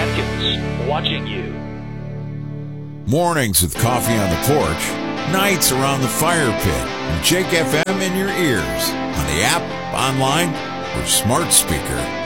Atkins, watching you. Mornings with coffee on the porch, nights around the fire pit, and Jake FM in your ears, on the app, online, or smart speaker.